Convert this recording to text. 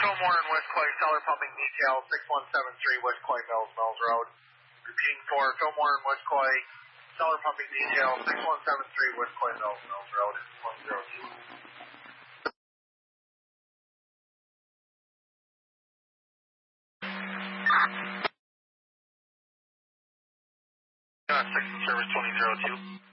Fillmore and West Clay, Seller Pumping Detail, 6173 West Clay Mills, Mills Road. Repeating for Fillmore and West Clay, Seller Pumping Detail, 6173 West Clay Mills, Mills Road, 102. 6 Service 2002.